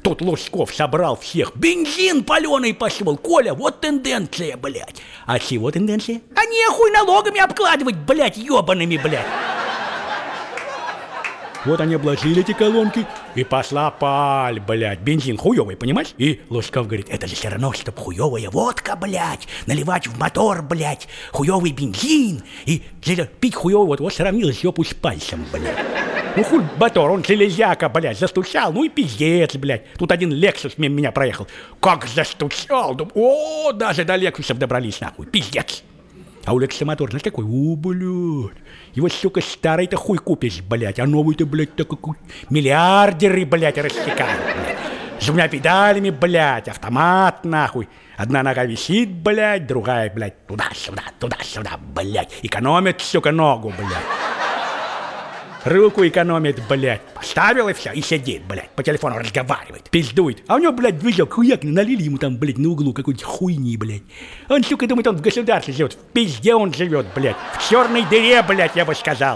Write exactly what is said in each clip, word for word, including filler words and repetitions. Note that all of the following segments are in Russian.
тут Лужков собрал всех. Бензин паленый пошел. Коля, вот тенденция, блядь. А чего тенденция? А нехуй налогами обкладывать, блядь, ебаными, блядь. Вот они обложили эти колонки, и пошла паль, блядь. Бензин хуёвый, понимаешь? И Лужков говорит, это же все равно, чтоб хуёвая водка, блядь. Наливать в мотор, блядь, хуёвый бензин. И пить хуёвый, вот, вот сравнил жопу с пальцем, блядь. Ну хуй мотор, он железяка, блядь, застучал, ну и пиздец, блядь. Тут один Лексус мимо меня проехал. Как застучал, думаю, о, даже до Лексусов добрались, нахуй, пиздец. А у Лекса мотор, знаешь, такой, о, блядь, его, сука, старый-то хуй купишь, блядь, а новый-то, блядь, такой, миллиардеры, блядь, рассекают, блядь. С двумя педалями, блядь, автомат, нахуй. Одна нога висит, блядь, другая, блядь, туда-сюда, туда-сюда, блядь. Экономит, сука, ногу, блядь. Руку экономит, блядь. Поставил и все, и сидит, блядь, по телефону разговаривает, пиздует. А у него, блядь, движок хуяк, налили ему там, блядь, на углу какой-то хуйни, блядь. Он, сука, думает, он в государстве живет, в пизде он живет, блядь. В черной дыре, блядь, я бы сказал.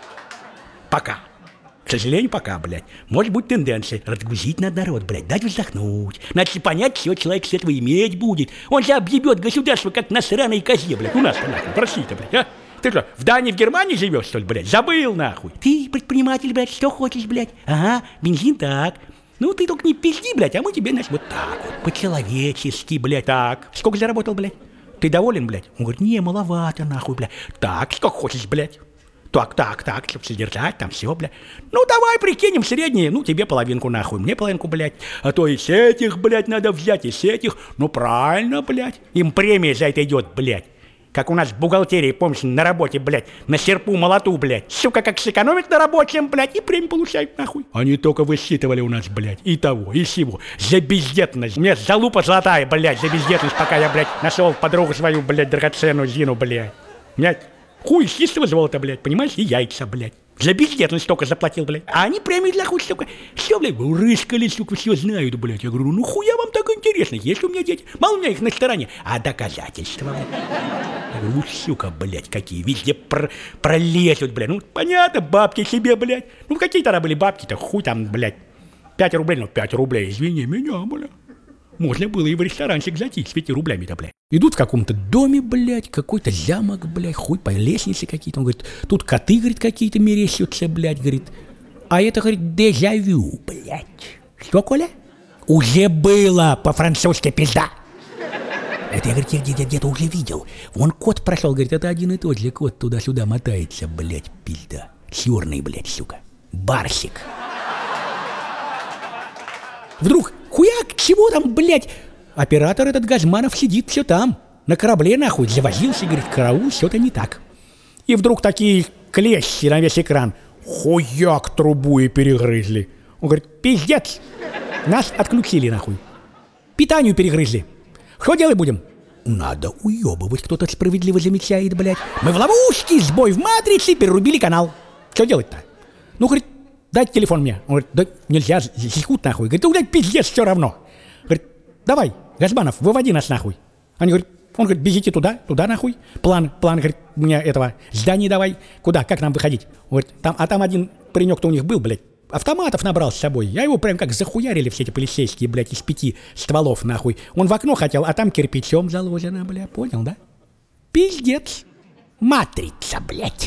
Пока. К сожалению, пока, блядь. Может быть тенденция разгрузить над народ, блядь, дать вздохнуть. Надо понять, что человек с этого иметь будет. Он же объебет государство, как на сраной козе, блядь. У нас-то, нахуй, в России-то, блядь, а? Ты что, в Дании, в Германии живешь, что ли, блядь? Забыл, нахуй. Ты предприниматель, блядь, что хочешь, блядь? Ага, бензин так. Ну, ты только не пизди, блядь, а мы тебе, значит, вот так вот, по-человечески, блядь, так. Сколько заработал, блядь? Ты доволен, блядь? Он говорит, не, маловато, нахуй, блядь. Так, сколько хочешь, блядь? Так, так, так, чтобы содержать, там все, блядь. Ну, давай прикинем средние, ну, тебе половинку, нахуй, мне половинку, блядь. А то и с этих, блядь, надо взять, и с этих. Ну, правильно, блядь. Им премия за это идет, блядь. Как у нас в бухгалтерии, помнишь, на работе, блядь, на серпу молоту, блядь. Сука, как сэкономить на рабочем, блядь, и премию получают, нахуй. Они только высчитывали у нас, блядь, и того, и сего. За бездетность. Мне залупа золотая, блядь, за бездетность, пока я, блядь, нашел подругу свою, блядь, драгоценную Зину, блядь. Меня хуй с чистого золота, блядь, понимаешь, и яйца, блядь. За бездетность столько заплатил, блядь. А они премию для хуй, сука. Все, блядь, рыскали, сука, все знают, блядь. Я говорю, ну хуя вам так интересно, есть у меня дети? Мало у меня их на стороне. А доказательства, блядь. Я говорю, ну, сука, блядь, какие, везде пр- пролезут, блядь. Ну, понятно, бабки себе, блядь. Ну, какие тогда были бабки-то, хуй там, блядь. Пять рублей, ну, пять рублей, извини меня, блядь. Можно было и в ресторанчик зайти с пяти рублями-то, блядь. Идут в каком-то доме, блядь, какой-то замок, блядь, хуй по лестнице какие-то. Он говорит, тут коты, говорит, какие-то мерещатся, блядь, говорит. А это, говорит, дежавю, блядь. Что, Коля? Уже было по-французски, пизда. Это я, говорит, я где-то, где-то уже видел. Вон кот прошел, говорит, это один и тот же кот туда-сюда мотается, блядь, пизда. Черный, блядь, сука. Барсик. Вдруг, хуяк, чего там, блядь? Оператор этот Газманов сидит все там. На корабле, нахуй, завозился, говорит, караул, все-то не так. И вдруг такие клещи на весь экран. Хуяк, трубу и перегрызли. Он говорит, пиздец. Нас отключили, нахуй. Питанию перегрызли. Что делать будем? Надо уебывать, кто-то справедливо замечает, блядь. Мы в ловушке, сбой в матрице, перерубили канал. Что делать-то? Ну, говорит, дайте телефон мне. Он говорит, да нельзя, секут, нахуй. Говорит, да, блядь, пиздец, все равно. Говорит, давай, Газманов, выводи нас, нахуй. Они говорят, он говорит, бегите туда, туда, нахуй. План, план, говорит, мне этого, здание давай. Куда, как нам выходить? Он говорит, там, а там один паренек-то у них был, блядь. Автоматов набрал с собой. Я его прям как захуярили все эти полицейские, блядь, из пяти стволов, нахуй. Он в окно хотел, а там кирпичом заложено, бля, понял, да? Пиздец. Матрица, блядь.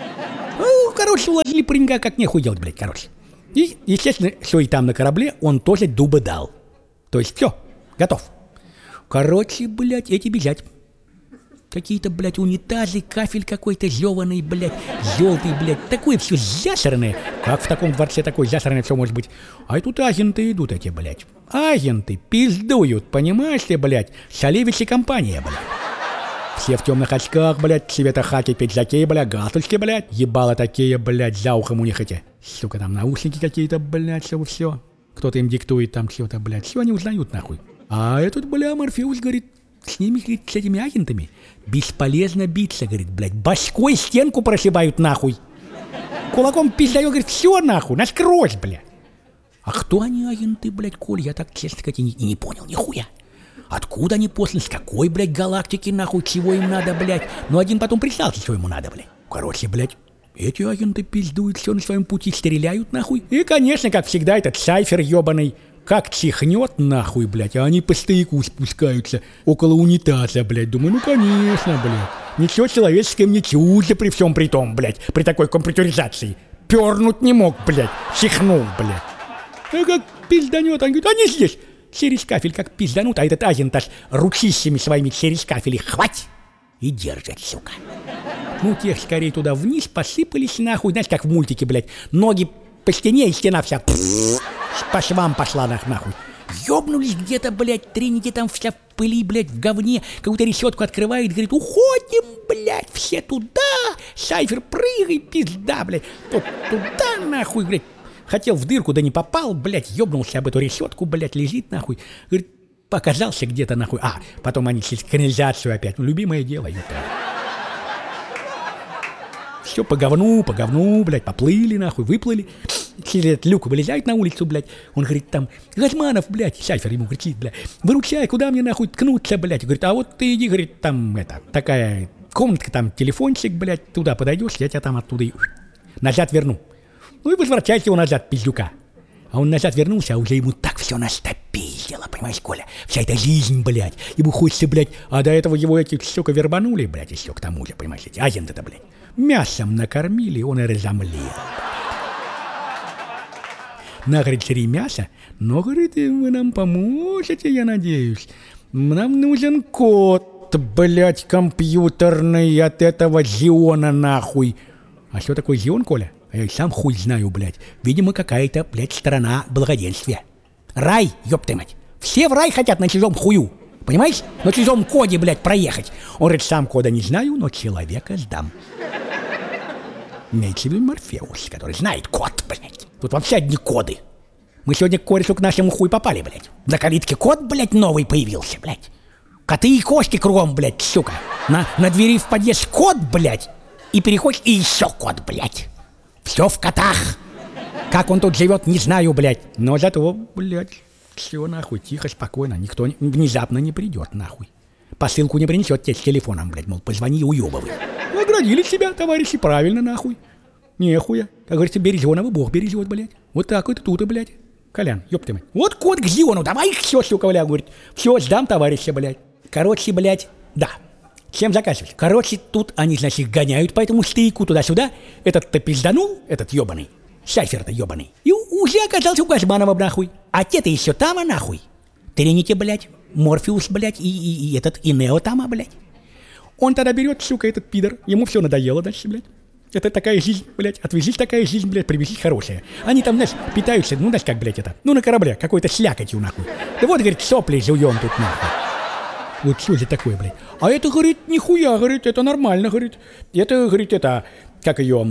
Ну, короче, уложили паренька, как нехуй делать, блядь, короче. И, естественно, что и там на корабле, он тоже дуба дал. То есть все, готов. Короче, блядь, эти бежать. Какие-то, блядь, унитазы, кафель какой-то зёваный, блядь, желтый, блядь. Такое все засранное. Как в таком дворце такое засранное все может быть? А и тут агенты идут эти, блядь. Агенты пиздуют, понимаешь ли, блядь? Шалевич и компания, блядь. Все в темных очках, блядь, цвета хаки, пиджаки, блядь, галстучки, блядь. Ебало такие, блядь, за ухом у них эти. Сука, там наушники какие-то, блядь, все, все. Кто-то им диктует там что-то, блядь. Все они узнают, нахуй. А этот, бля, Морфеус, говорит, с ними, говорит, с этими агентами бесполезно биться, говорит, блядь. Башкой стенку прошибают, нахуй. Кулаком пиздаю, говорит, все, нахуй, насквозь, блядь. А кто они, агенты, блядь, Коль? Я так, честно сказать, и не, и не понял нихуя. Откуда они после, с какой, блядь, галактики, нахуй, чего им надо, блядь? Ну, один потом признался, что ему надо, блядь. Короче, блядь, эти агенты пиздуют все на своем пути, стреляют, нахуй. И, конечно, как всегда, этот Сайфер ебаный Как чихнет нахуй, блядь, а они по стояку спускаются около унитаза, блядь. Думаю, ну конечно, блядь. Ничего человеческое мне чудо при всем при том, блядь, при такой компьютеризации. Пернуть не мог, блядь, чихнул, блядь. А как пизданет, он говорит, они здесь. Через кафель как пизданут, а этот Азенташ ручищами своими через кафель хвать и держит, сука. Ну, тех скорее туда вниз посыпались нахуй, знаешь, как в мультике, блядь. Ноги по стене, и стена вся по швам пошла нахуй. Ёбнулись где-то, блядь, треники там вся в пыли, блядь, в говне. Какую-то решетку открывает, говорит, уходим, блядь, все туда. Сайфер, прыгай, пизда, блядь. Тот туда, нахуй, блядь. Хотел в дырку, да не попал, блядь, ёбнулся об эту решетку, блядь, лежит, нахуй. Говорит, показался где-то, нахуй. А, потом они через канализацию опять. Ну, любимое дело, ёпта. Все по говну, по говну, блядь, поплыли, нахуй, выплыли. Через этот люк вылезают на улицу, блядь. Он говорит, там, Газманов, блядь, Сайфер ему кричит, блядь, выручай, куда мне, нахуй, ткнуться, блядь. Говорит, а вот ты иди, говорит, там, это, такая комнатка, там, телефончик, блядь, туда подойдешь, я тебя там оттуда и назад верну. Ну и возвращайся его назад, пиздюка. А он назад вернулся, а уже ему так все настопиздило, понимаешь, Коля? Вся эта жизнь, блядь, ему хочется, блядь, а до этого его эти, сука, вербанули, блядь, и все к тому же, понимаешь, эти агенты-то, блядь. Мясом накормили, он и разомлел. На, говорит, сырье мясо, но, говорит, вы нам поможете, я надеюсь. Нам нужен код, блядь, компьютерный от этого Зиона, нахуй. А что такое Зион, Коля? А я сам хуй знаю, блядь. Видимо, какая-то, блядь, страна благоденствия. Рай, ёб ты мать. Все в рай хотят на чужом хую. Понимаешь? На чужом коде, блядь, проехать. Он говорит, сам кода не знаю, но человека сдам. Имеется в виду Морфеус, который знает код, блядь. Тут вообще одни коды. Мы сегодня к корешу к нашему хуй попали, блядь. На калитке код, блядь, новый появился, блядь. Коты и кошки кругом, блядь, сука. На, на двери в подъезд код, блядь. И переходишь, и еще код, блядь. Все в котах. Как он тут живет, не знаю, блядь. Но зато, блядь, все нахуй, тихо, спокойно. Никто не, внезапно не придет, нахуй. Посылку не принесет тебе с телефоном, блядь, мол, позвони, уебывай. Наградили себя, товарищи, правильно, нахуй. Нехуя. Как говорится, Березенова Бог бережет, блядь. Вот так вот тут, блядь. Колян, ёб ты мать. Вот код к Зиону, давай их все, сука, бля, говорит. Все, сдам, товарища, блядь. Короче, блядь, да. Чем заказывать? Короче, тут они, значит, гоняют по этому стейку туда-сюда. Этот-то пизданул, этот ёбаный. Сайфер-то ёбаный. И уже оказался у Газманова, нахуй. А те-то еще там, а нахуй. Тринити, блядь. Морфеус, блядь, и, и, и этот, и Нео там, а, блядь. Он тогда берет, сука, этот пидор. Ему все надоело дальше, блядь. Это такая жизнь, блядь. Отвезись такая жизнь, блядь, привезись хорошая. Они там, знаешь, питаются, ну, знаешь, как, блядь, это. Ну, на корабле, какой-то слякотью, нахуй. Да вот, говорит, сопли жуем тут, нахуй. Вот что же такое, блядь? А это, говорит, нихуя, говорит, это нормально, говорит. Это, говорит, это, как ее,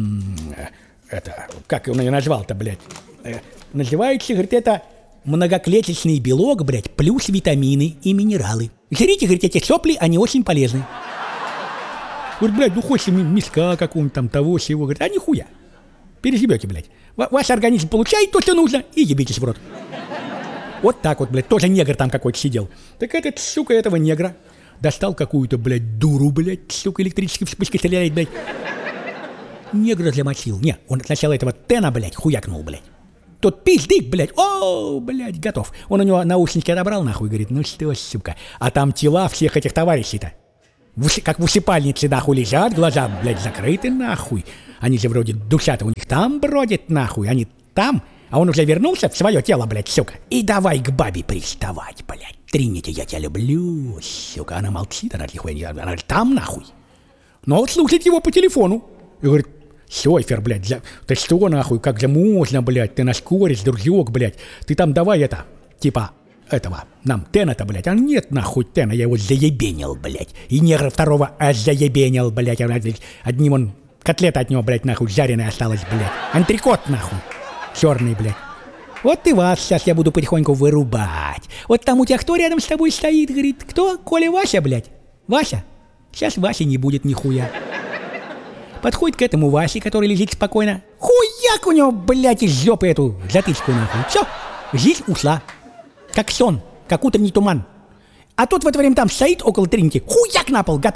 это, как он ее назвал-то, блядь? Э, называется, говорит, это многоклеточный белок, блядь, плюс витамины и минералы. Жрите, говорит, эти сопли, они очень полезны. Говорит, блядь, ну хочешь миска какого-нибудь там, того, сего, говорит, а нихуя. Переживете, блядь. В- ваш организм получает то, что нужно, и ебитесь в рот. Вот так вот, блядь, тоже негр там какой-то сидел. Так этот, сука, этого негра достал какую-то, блядь, дуру, блядь, сука, электрической вспышкой стреляет, блядь. Негра замочил. Не, он сначала этого Тена, блядь, хуякнул, блядь. Тот пиздик, блядь, о, блядь, готов. Он у него наушники отобрал, нахуй, говорит, ну что, сука. А там тела всех этих товарищей-то. В уси, как в усыпальнице, нахуй, лежат, глаза, блядь, закрыты, нахуй. Они же вроде душа-то у них там бродит, нахуй, они там. А он уже вернулся в свое тело, блядь, сука. И давай к бабе приставать, блядь. Тринити, я тебя люблю, сука. Она молчит, она тихо, она говорит, там, нахуй. Но вот слушает его по телефону. И говорит, Сайфер, блядь, за... ты что, нахуй, как же можно, блядь, ты наш кореш, дружок, блядь. Ты там давай это, типа, этого, нам Тена-то, блядь. А нет, нахуй, Тена, я его заебенил, блядь. И негра второго аж заебенил, блядь. Одним он, котлета от него, блядь, нахуй, жареная осталась, блядь. Антрикот, нахуй. Черный, блядь. Вот и вас сейчас я буду потихоньку вырубать. Вот там у тебя кто рядом с тобой стоит, говорит, кто? Коля, Вася, блядь? Вася? Сейчас Васи не будет нихуя. Подходит к этому Васе, который лежит спокойно. Хуяк у него, блядь, из жопы эту затычку, нахуй. Все, жизнь ушла. Как сон, как утренний туман. А тот в это время там стоит около Тринити. Хуяк на пол, готов.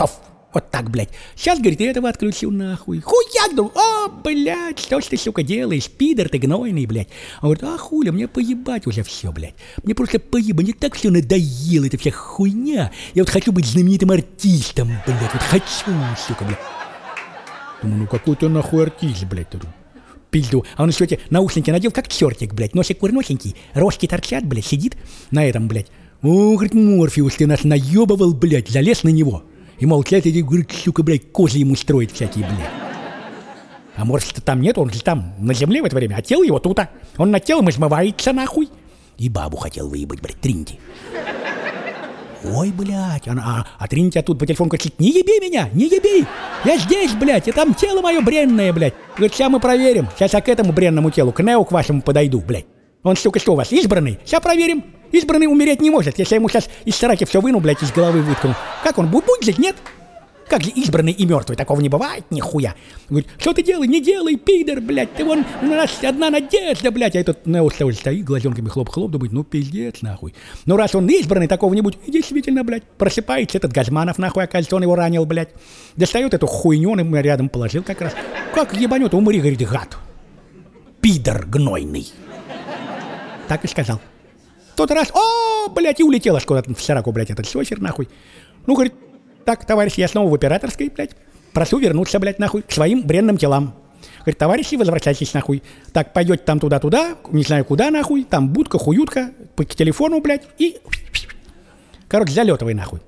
Вот так, блядь. Сейчас, говорит, этого отключу нахуй. Хуяк, думаю, о, блядь, что ж ты, сука, делаешь? Пидор ты гнойный, блядь. Он говорит, а хуля, мне поебать уже все, блядь. Мне просто поебать, мне так все надоело, эта вся хуйня. Я вот хочу быть знаменитым артистом, блядь, вот хочу, сука, блядь. Думаю, ну какой ты нахуй артист, блядь, тут. Пизду. А он еще эти наушники надел, как чертик, блядь. Носик курносенький, рожки торчат, блядь, сидит на этом, блядь. О, говорит, Морфеус, ты нас наебывал, блядь, залез на него. И молчать, и говорит, сука, блядь, козы ему строит всякие, блядь. А Морфеуса там нет, он же там на земле в это время, а тело его тут, а. Он над телом измывается, нахуй. И бабу хотел выебать, блядь, Тринти. Ой, блядь, а, а, а Тринти тут по телефону кричит, не еби меня, не еби. Я здесь, блядь, и там тело мое бренное, блядь. Говорит, сейчас мы проверим, сейчас я к этому бренному телу, к Нео, к вашему подойду, блядь. Он, сука, что у вас, избранный? Сейчас проверим. Избранный умереть не может. Если я ему сейчас из сраки все выну, блядь, из головы выткну. Как он, будет жить, нет? Как же избранный и мертвый? Такого не бывает, нихуя. Говорит, что ты делай? Не делай, пидор, блядь. Ты вон, у нас одна надежда, блядь. А этот Нео стоит, глазенками хлоп-хлоп, думает, ну пиздец, нахуй. Ну раз он избранный такого не будет, и действительно, блядь, просыпается этот Газманов, нахуй, оказывается, он его ранил, блядь. Достает эту хуйню, он ему рядом положил как раз. Как ебанет, умри, говорит, гад. Пидор гнойный. Так и сказал. Тот раз, о, блядь, и улетел аж куда-то в сраку, блядь, этот сосер, нахуй. Ну, говорит, так, товарищ, я снова в операторской, блядь. Прошу вернуться, блядь, нахуй, к своим бренным телам. Говорит, товарищи, возвращайтесь, нахуй. Так, пойдете там туда-туда, не знаю куда, нахуй, там будка, хуютка, по телефону, блядь, и... Короче, залетывай, нахуй.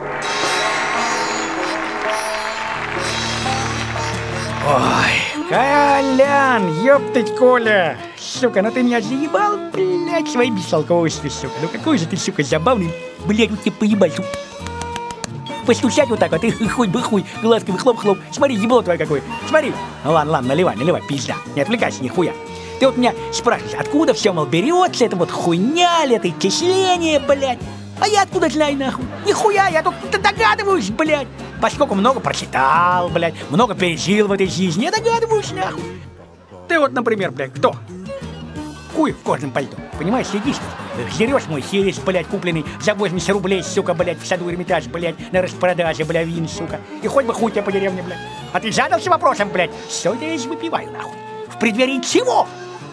Ой, Колян, ёптать, Коля. Сука, ну ты меня заебал, блядь, своей бестолковостью, сука. Ну какой же ты, сука, забавный, блядь, вот тебе поебать, сука. Постучать вот так вот, и хуй бы хуй, глазками хлоп-хлоп. Смотри, ебло твое какое. Смотри. Ну ладно, ладно, наливай, наливай, пизда. Не отвлекайся, нихуя. Ты вот меня спрашиваешь, откуда все, мол, берется, это вот хуйня, это окисление, блядь. А я откуда знаю, нахуй? Нихуя, я только догадываюсь, блядь. Поскольку много прочитал, блядь, много пережил в этой жизни, я догадываюсь, нахуй. Ты вот, например, блядь, кто? Хуй в кожаном пальто, понимаешь, сидишь, жрешь мой херес, блядь, купленный за восемьдесят рублей, сука, блядь, в саду Эрмитаж, блядь, на распродаже, бля, вин, сука. И хоть бы хуй тебе по деревне, блядь. А ты задался вопросом, блядь, все это я здесь выпиваю, нахуй. В преддверии чего?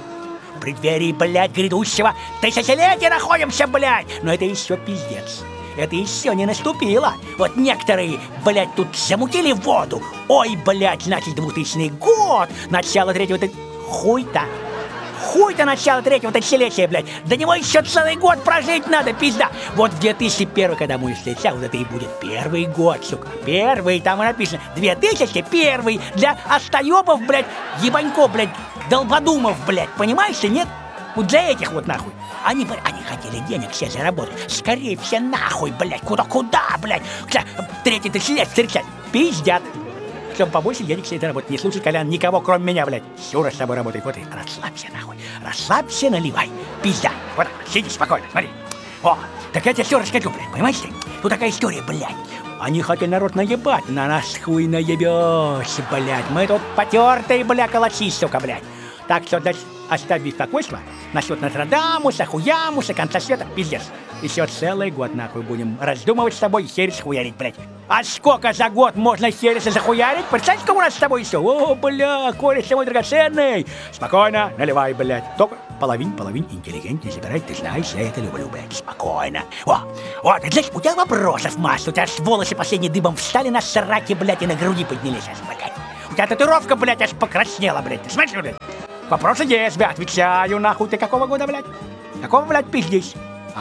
В преддверии, блядь, грядущего тысячелетия находимся, блядь. Но это еще пиздец. Это еще не наступило. Вот некоторые, блядь, тут замутили воду. Ой, блядь, значит, двухтысячный год, начало третьего... Хуй-то. Хуй-то начало третьего тысячелетия, блядь. До него еще целый год прожить надо, пизда. Вот в две тысячи первом, когда мы встречали, вот это и будет первый год, сука. Первый, там и написано. две тысячи первый для остаёбов, блядь, ебанько, блядь, долбодумов, блядь. Понимаешь ты, нет? Вот для этих вот, нахуй. Они, блядь, они хотели денег все заработать. Скорее все нахуй, блядь. Куда-куда, блядь. Третий тысячелетие встречать. Пиздят. Чтобы побольше денег себе заработать. Не слушай, Колян, никого, кроме меня, блядь. Сюра с тобой работает. Вот и расслабься, нахуй. Расслабься, наливай. Пизда. Вот так, сиди спокойно, смотри. О, так я тебе все расскажу, блядь. Понимаешь ты? Тут такая история, блядь. Они хотели народ наебать. На нас хуй наебёшься, блядь. Мы тут потертые, бля, калачи, сука, блядь. Так что, значит, оставь беспокойство насчет Нострадамуса, хуямуса, конца света, пиздец. Еще целый год, нахуй, будем раздумывать с тобой и херес хуярить, блядь. А сколько за год можно хереса захуярить? Представь, сколько у нас с тобой еще? О, бля, Коля, ты мой драгоценный. Спокойно, наливай, блядь. Только половин, половин интеллигентнее забирай, ты знаешь, я это люблю, блядь. Спокойно. О, вот, знаешь, у тебя вопросов масса. У тебя аж волосы последние дыбом встали на сраке, блядь, и на груди поднялись, аж, блядь. У тебя татуировка, блядь, аж покраснела, блядь. Ты смотришь, блядь? Вопросы есть, блядь, отвечаю, нахуй. Ты какого года, блядь? Какого, блядь, пиздишь?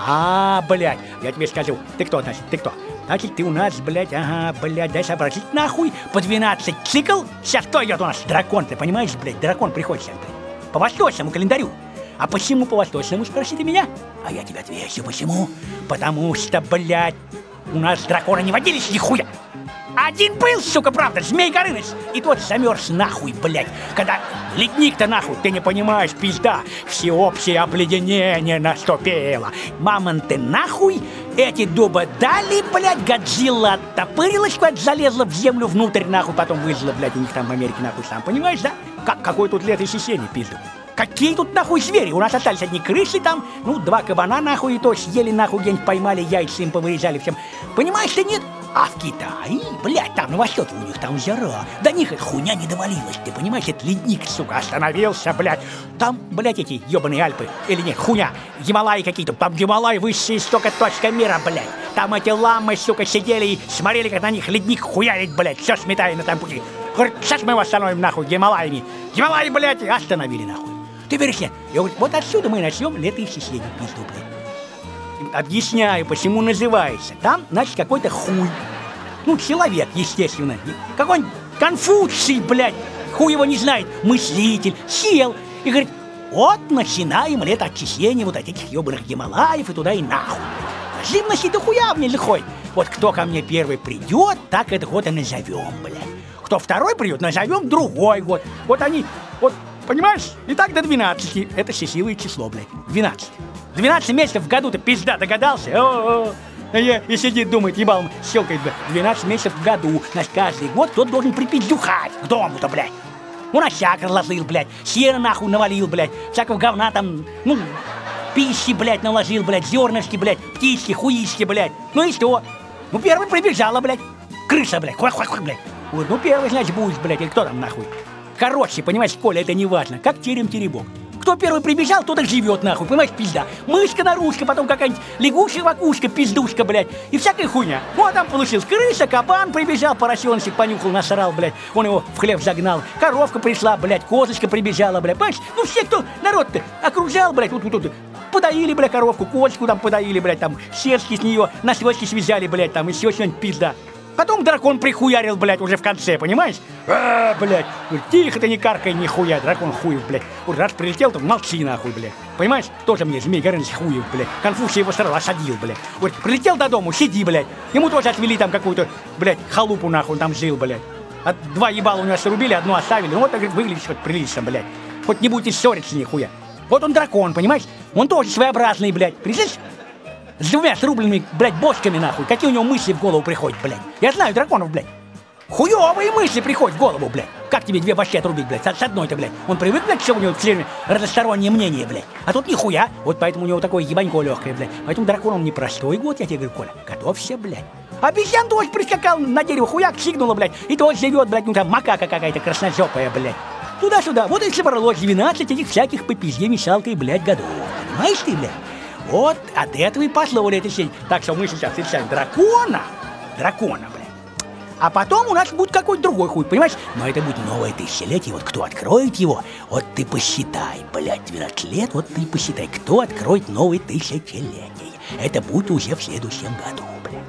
А, блядь, я тебе скажу. Ты кто, значит, ты кто? Значит, ты у нас, блядь, ага, блядь, дай сообразить, нахуй, по двенадцать цикл. Сейчас кто идет у нас? Дракон, ты понимаешь, блядь, дракон приходит сейчас, блядь. По восточному календарю. А почему по восточному, спроси ты меня? А я тебе отвечу, почему? Потому что, блядь, у нас драконы не водились нихуя. Один был, сука, правда, Змей Горыныч. И тот замерз нахуй, блядь. Когда ледник-то нахуй, ты не понимаешь, пизда. Всеобщее обледенение наступило. Мамонты нахуй, эти дубы дали, блядь. Годзилла оттопырилась, блядь, залезла в землю внутрь, нахуй. Потом выжила, блядь, у них там в Америке, нахуй, сам понимаешь, да? Как, какой тут летосечение, пизду. Какие тут нахуй звери? У нас остались одни крысы там, ну, два кабана нахуй, и то съели нахуй, где-нибудь поймали, яйца им повырезали всем. Понимаешь ты, нет? А в Китае, блядь, там на востоке у них там жара. До них эта хуйня не довалилась, ты понимаешь? Это ледник, сука, остановился, блядь. Там, блядь, эти ебаные Альпы, или нет, хуйня, Гималаи какие-то. Там Гималаи высшая, сука, точка мира, блядь. Там эти ламы, сука, сидели и смотрели, как на них ледник хуярит, блядь. Все сметая на там пути. Говорит, сейчас мы его остановим, нахуй, Гималаями. Гималаи, блядь, остановили, нахуй. Ты веришь, нет? Я говорю, вот отсюда мы начнем летоисчисление, пизду, блядь. Объясняю, почему называется. Там, значит, какой-то хуй. Ну, человек, естественно. Какой-нибудь Конфуций, блядь. Хуй его не знает. Мыслитель. Сел и говорит, вот начинаем летоотчисление вот от этих ебаных Гималаев и туда и нахуй. Живность это хуя мне лихой. Вот кто ко мне первый придет, так этот год и назовем, блядь. Кто второй придет, назовем другой год. Вот они, вот, понимаешь, и так до двенадцати. Это счастливое число, блядь. двенадцать. двенадцать месяцев в году ты пизда догадался? О-о-о. И, и сидит, думает, ебал, щелкает, блядь. двенадцать месяцев в году. Значит, каждый год кто-то должен припиздюхать к дому-то, блядь. Он осяк разложил, блядь. Сено нахуй навалил, блядь. Всякого говна там, ну, пищи, блядь, наложил, блядь. Зернышки, блядь. Птички, хуички, блядь. Ну и что? Ну, первый прибежала, блядь. Крыса, блядь. Хуак-хуак-хуак, блядь. Вот, ну, первый, значит, будешь, блядь. Или кто там, нахуй? Короче, понимаешь, Коля, это не важно. Как терем-теребок. Кто первый прибежал, тот и живет, нахуй, понимаешь, пизда. Мышка-нарушка, потом какая-нибудь лягушка-вакушка, пиздушка, блядь, и всякая хуйня. Вот там получилось крыса, кабан прибежал, поросеночек понюхал, насрал, блядь, он его в хлеб загнал. Коровка пришла, блядь, козочка прибежала, блядь, понимаешь? Ну все, кто народ-то окружал, блядь, вот тут, подоили, блядь, коровку, козочку там подоили, блядь, там сердки с нее на свечки связали, блядь, там еще что-нибудь, пизда. Потом дракон прихуярил, блядь, уже в конце, понимаешь? А, блядь, тихо ты не каркай, нихуя, дракон хуев, блядь. Вот раз прилетел, то молчи, нахуй, блядь. Понимаешь? Тоже мне Змей Горыныч хуев, блядь. Конфуций его сразу осадил, блядь. Вот прилетел до дому, сиди, блядь. Ему тоже отвели там какую-то, блядь, халупу, нахуй, он там жил, блядь. А два ебала у него срубили, одну оставили. Ну вот так выглядит хоть прилично, блядь. Хоть не будете ссориться, нихуя. Вот он дракон, понимаешь? Он тоже своеобразный, блядь. Представляешь? С двумя срубленными, блядь, бошками, нахуй. Какие у него мысли в голову приходят, блядь. Я знаю драконов, блядь. Хуёвые мысли приходят в голову, блядь. Как тебе две башки отрубить, блядь, с одной-то, блядь. Он привык, блядь, что у него все время разностороннее мнение, блядь. А тут нихуя. Вот поэтому у него такое ебанько легкое, блядь. Поэтому дракон он непростой год, я тебе говорю, Коля. Готовься, блядь. Обезьян дождь прискакал на дерево, хуяк, сигнула, блядь. И дождь живет, блядь, ну там макака какая-то красножопая, блядь. Туда-сюда. Вот и собралось двенадцать этих всяких по пизде мешалкой, блядь, годов. Понимаешь ты, блядь? Вот от этого и пошло летоисчисление. Так что мы сейчас встречаем дракона, дракона, блядь. А потом у нас будет какой-то другой хуй, понимаешь? Но это будет новое тысячелетие, вот кто откроет его, вот ты посчитай, блядь, двенадцать лет, вот ты посчитай, кто откроет новое тысячелетие. Это будет уже в следующем году, блядь.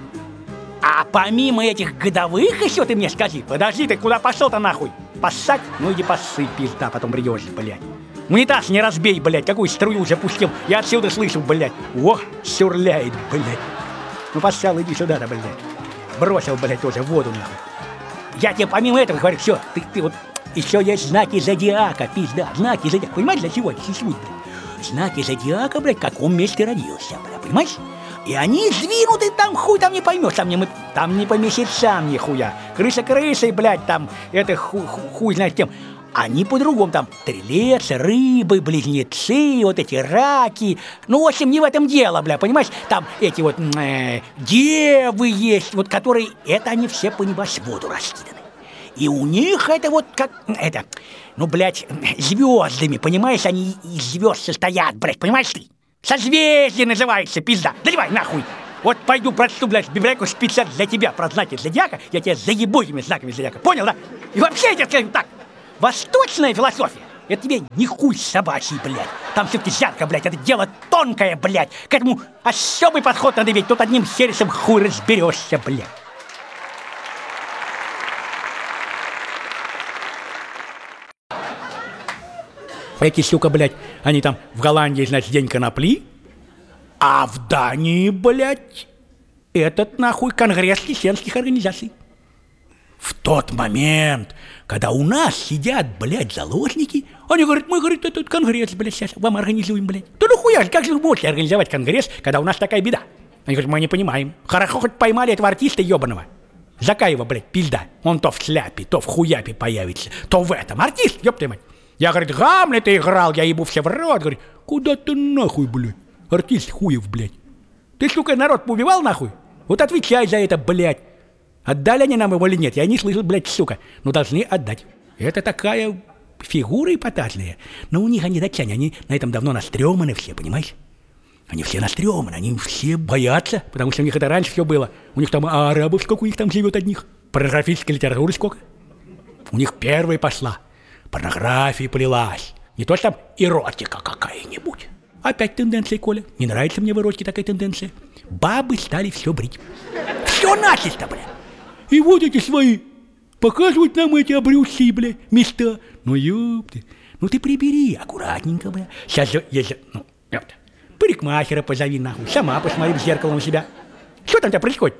А помимо этих годовых еще ты мне скажи, подожди, ты куда пошел-то нахуй? Поссать? Ну иди поссыпь, пизда, потом придешь, блядь. Унитаз не разбей, блядь, какую струю запустил. Я отсюда слышу, блядь. Ох, сюрляет, блядь. Ну, поссал, иди сюда, да, блядь. Бросил, блядь, тоже в воду, нахуй. Я тебе помимо этого говорю, все, ты, ты вот... Еще есть знаки зодиака, пизда, знаки зодиака. Понимаешь, для чего это существует, блядь? Знаки зодиака, блядь, в каком месте родился, блядь, понимаешь? И они сдвинуты там, хуй там не поймешь, там не, там не по месяцам нихуя. Крыша крышей, блядь, там, это хуй, хуй, хуй знает кем. Они по-другому, там, стрелец, рыбы, близнецы, вот эти раки. Ну, в общем, не в этом дело, бля, понимаешь? Там эти вот э, девы есть, вот которые, это они все по небосводу раскиданы. И у них это вот как, это, ну, блядь, звездами, понимаешь? Они из звезд состоят, блядь, понимаешь ты? Созвездие называется, пизда. Заливай нахуй. Вот пойду прочту, блядь, библиотеку специально для тебя про знаки зодиака, я тебя заебу этими знаками зодиака, понял, да? И вообще я тебе скажу так. Восточная философия — это тебе не хуй собачий, блядь. Там все-таки жарко, блядь, это дело тонкое, блядь. К этому особый подход надо иметь, тут одним сердцем хуй разберешься, блядь. Эти, сука, блядь, они там в Голландии, значит, день конопли, а в Дании, блядь, этот, нахуй, конгресс крестьянских организаций. В тот момент, когда у нас сидят, блядь, заложники, они говорят, мы, говорит, этот конгресс, блядь, сейчас вам организуем, блядь. Да ну хуя же, как же вы можете организовать конгресс, когда у нас такая беда? Они говорят, мы не понимаем. Хорошо хоть поймали этого артиста ебаного. Закаева, блядь, пизда. Он то в шляпе, то в хуяпе появится, то в этом. Артист, ёб твою мать. Я, говорит, Гамлета играл, я ебу все в рот. Говорит, куда ты нахуй, блядь? Артист хуев, блядь. Ты, сука, народ поубивал, нахуй? Вот отвечай за это, блядь. Отдали они нам его или нет? Я не слышал, блядь, сука. Но должны отдать. Это такая фигура эпатажная. Но у них они датчане, они на этом давно настрёманы все, понимаешь? Они все настрёманы, они все боятся, потому что у них это раньше все было. У них там а арабов сколько у них там живет одних. Порнографической литературы сколько. У них первая пошла. Порнография полилась. Не то что там эротика какая-нибудь. Опять тенденция, Коля. Не нравится мне в эротике такая тенденция. Бабы стали все брить. Все начисто, бля. И вот эти свои показывают нам эти обрюзшие, бля, места. Ну, ёпты. Ну, ты прибери аккуратненько, бля. Сейчас же, если, ну, ёпта. Парикмахера позови, нахуй. Сама посмотри в зеркало у себя. Что там у тебя происходит?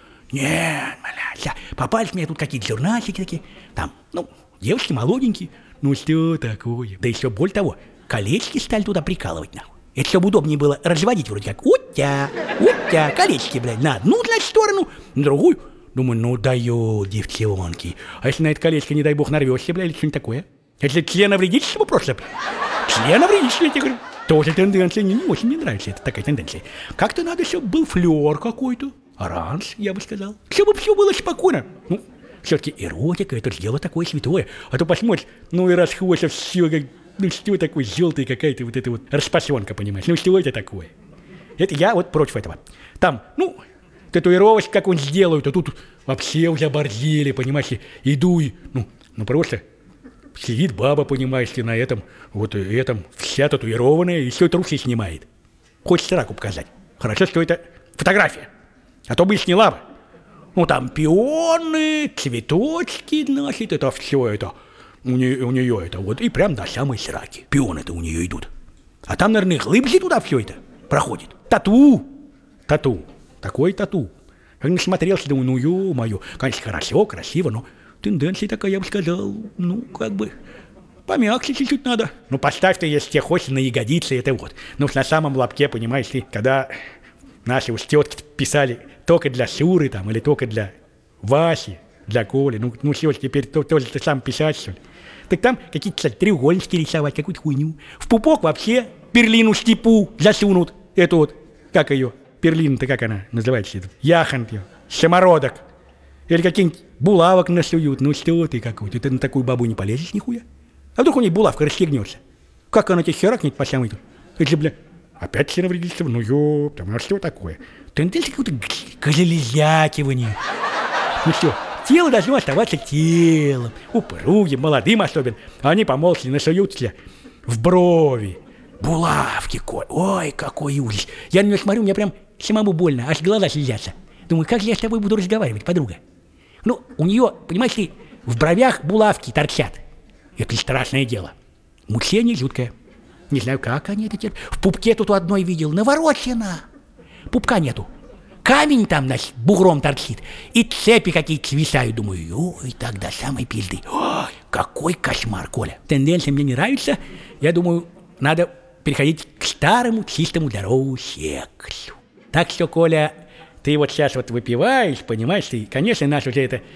Нет, бля, попались мне тут какие-то журнальчики такие. Там, ну, девушки молоденькие. Ну, что такое? Да еще более того, колечки стали туда прикалывать, нахуй. Это чтобы удобнее было разводить вроде как. Утя, утя, колечки, блядь, на одну, значит, сторону, на другую. Думаю, ну дает, девчонки. А если на это колечко, не дай бог, нарвешься, блядь, или что-нибудь такое? Это членовредительство просто, блядь. Членовредительство, я тебе говорю. Тоже тенденция, не, не очень мне нравится эта такая тенденция. Как-то надо, чтобы был флёр какой-то. Оранж, я бы сказал. Чтобы все было спокойно. Ну, все-таки эротика, это же дело такое святое. А то посмотришь, ну и расходится все как... Ну что такое, желтая какая-то вот эта вот распасенка, понимаешь? Ну что это такое? Это я вот против этого. Там, ну, татуировочку как-нибудь сделают, а тут вообще уже оборзели, понимаешь? Иду и, ну, ну просто сидит баба, понимаешь, и на этом, вот этом, вся татуированная, и все трусы снимает. Хочется раку показать. Хорошо, что это фотография. А то бы и сняла бы. Ну там пионы, цветочки, значит, это все это. У нее, у нее это вот, и прям до самой сраки. Пионы-то у нее идут. А там, наверное, глыбже туда все это проходит. Тату! Тату. Такой тату. Как насмотрелся, думаю, ну ё-моё. Конечно, хорошо, красиво, но тенденция такая, я бы сказал, ну, как бы, помягче чуть-чуть надо. Ну, поставь ты, если тебе хочешь, на ягодицы, это вот. Ну, на самом лобке, понимаешь ли, когда наши уж тетки писали только для Шуры там, или только для Васи, для Коли, ну, ну все, теперь то, тоже ты сам писать, что ли. Так там какие-то, кстати, треугольнички рисовать, какую-то хуйню. В пупок вообще перлину степу засунут. Эту вот, как ее, перлина-то как она называется? Яхонт ее, самородок. Или какие-нибудь булавок насуют. Ну что ты какой-то, ты на такую бабу не полезешь нихуя. А вдруг у ней булавка расстегнется? Как она тебе херакнет по самой тут? Это же, бля, опять членовредительство, ну ёпта, ну что такое? Тенденция какое-то к железякиванию. Ну что? Тело должно оставаться телом, упругим, молодым особенно. А они по молодости насуются в брови. Булавки, Коль. Ой, какой ужас. Я на нее смотрю, мне прям самому больно, аж глаза слезятся. Думаю, как же я с тобой буду разговаривать, подруга? Ну, у нее, понимаешь ли, в бровях булавки торчат. Это страшное дело. Мучение жуткое. Не знаю, как они это терпят. В пупке тут у одной видел, наворочено. Пупка нету. Камень там, значит, бугром торчит, и цепи какие-то свисают. Думаю, ой, так до самой пизды. Ой, какой кошмар, Коля. Тенденция мне не нравится. Я думаю, надо переходить к старому, чистому, здоровому сексу. Так что, Коля, ты вот сейчас вот выпиваешь, понимаешь, и, конечно, наш уже это...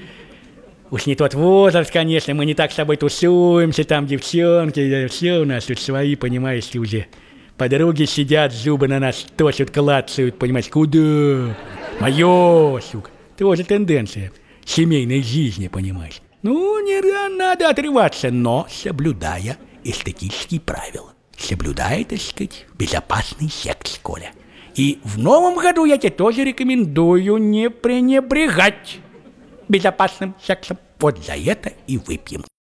Уж не тот возраст, конечно, мы не так с тобой тусуемся, там девчонки, все у нас тут свои, понимаешь, уже... Подруги сидят, зубы на нас точат, клацают, понимаешь, куда? Моё, сука, тоже тенденция семейной жизни, понимаешь. Ну, не надо отрываться, но соблюдая эстетические правила. Соблюдая, так сказать, безопасный секс, Коля. И в новом году я тебе тоже рекомендую не пренебрегать безопасным сексом. Вот за это и выпьем.